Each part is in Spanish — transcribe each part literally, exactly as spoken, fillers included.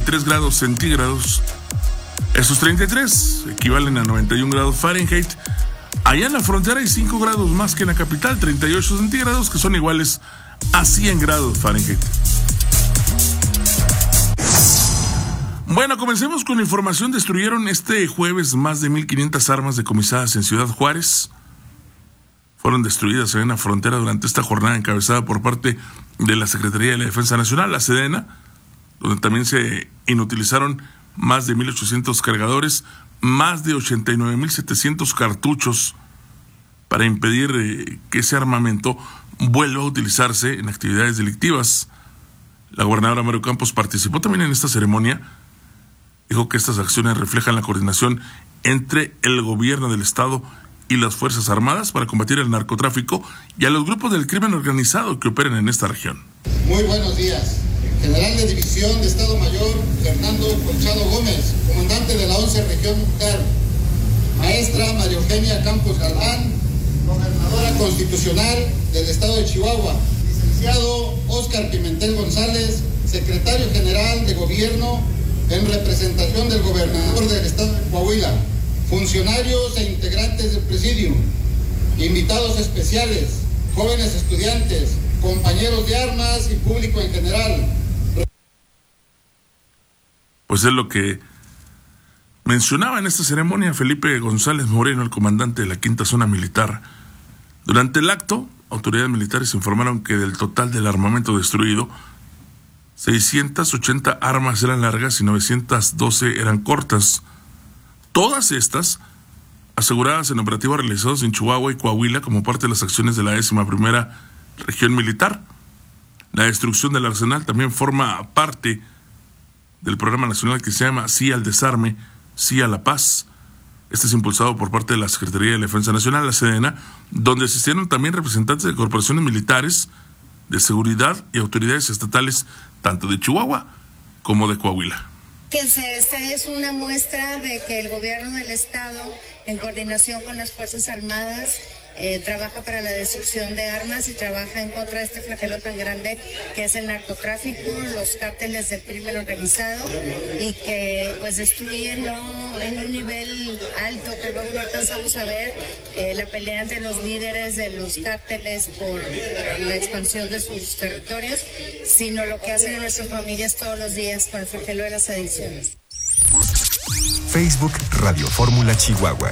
tres grados centígrados. Esos treinta y tres equivalen a noventa y un grados Fahrenheit. Allá en la frontera hay cinco grados más que en la capital, treinta y ocho centígrados, que son iguales a cien grados Fahrenheit. Bueno, comencemos con la información. Destruyeron este jueves más de mil quinientas armas decomisadas en Ciudad Juárez. Fueron destruidas en la frontera durante esta jornada encabezada por parte de la Secretaría de la Defensa Nacional, la Sedena, donde también se inutilizaron más de mil ochocientos cargadores, más de ochenta y nueve mil setecientos cartuchos para impedir eh, que ese armamento vuelva a utilizarse en actividades delictivas. La gobernadora Maru Campos participó también en esta ceremonia. Dijo que estas acciones reflejan la coordinación entre el gobierno del estado y las Fuerzas Armadas para combatir el narcotráfico y a los grupos del crimen organizado que operan en esta región. Muy buenos días. General de División de Estado Mayor, Fernando Colchado Gómez, comandante de la once Región Mujer. Maestra María Eugenia Campos Galván, gobernadora constitucional del estado de Chihuahua. Licenciado Óscar Pimentel González, secretario general de Gobierno en representación del gobernador del estado de Coahuila. Funcionarios e integrantes del presidium, invitados especiales, jóvenes estudiantes, compañeros de armas y público en general. Pues es lo que mencionaba en esta ceremonia Felipe González Moreno, el comandante de la quinta zona militar. Durante el acto, autoridades militares informaron que del total del armamento destruido, seiscientas ochenta armas eran largas y novecientas doce eran cortas. Todas estas aseguradas en operativos realizados en Chihuahua y Coahuila como parte de las acciones de la décima primera Región Militar. La destrucción del arsenal también forma parte del programa nacional que se llama Sí al Desarme, Sí a la Paz. Este es impulsado por parte de la Secretaría de la Defensa Nacional, la Sedena, donde asistieron también representantes de corporaciones militares, de seguridad y autoridades estatales, tanto de Chihuahua como de Coahuila. Que se, esta es una muestra de que el gobierno del estado, en coordinación con las Fuerzas Armadas, eh, trabaja para la destrucción de armas y trabaja en contra de este flagelo tan grande que es el narcotráfico, los cárteles del crimen organizado, y que pues destruyen ¿no? en un nivel alto, que luego no alcanzamos a ver eh, la pelea entre los líderes de los cárteles por la expansión de sus territorios, sino lo que hacen en nuestras familias todos los días con el flagelo de las adicciones. Facebook Radio Fórmula Chihuahua.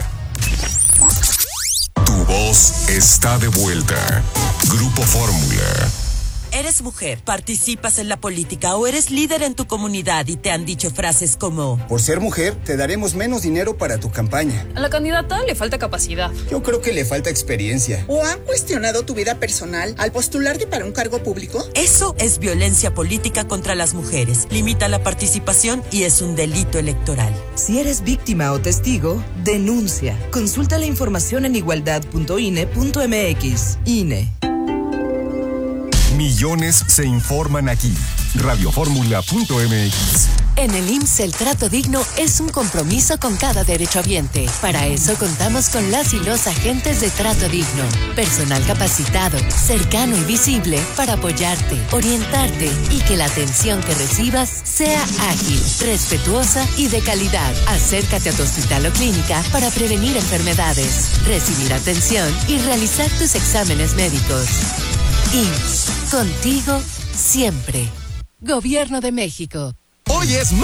Tu voz está de vuelta. Grupo Fórmula. ¿Eres mujer, participas en la política o eres líder en tu comunidad y te han dicho frases como: por ser mujer, te daremos menos dinero para tu campaña? A la candidata le falta capacidad. Yo creo que le falta experiencia. ¿O han cuestionado tu vida personal al postularte para un cargo público? Eso es violencia política contra las mujeres. Limita la participación y es un delito electoral. Si eres víctima o testigo, denuncia. Consulta la información en igualdad punto i n e punto m x. I N E. Millones se informan aquí. radio fórmula punto m x. En el I M S S el trato digno es un compromiso con cada derechohabiente. Para eso contamos con las y los agentes de Trato Digno. Personal capacitado, cercano y visible para apoyarte, orientarte y que la atención que recibas sea ágil, respetuosa y de calidad. Acércate a tu hospital o clínica para prevenir enfermedades, recibir atención y realizar tus exámenes médicos. I M S S, contigo siempre. Gobierno de México. Hoy es